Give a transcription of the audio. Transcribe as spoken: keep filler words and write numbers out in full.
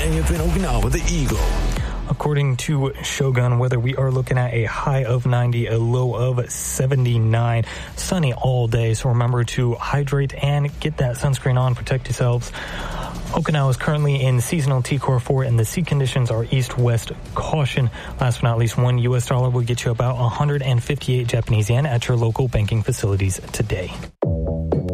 A F N Okinawa, the Eagle. According to Shogun Weather, we are looking at a high of ninety, a low of seventy-nine. Sunny all day, so remember to hydrate and get that sunscreen on. Protect yourselves. Okinawa is currently in seasonal T Core four, and the sea conditions are east-west caution. Last but not least, one U S dollar will get you about one hundred fifty-eight Japanese yen at your local banking facilities today.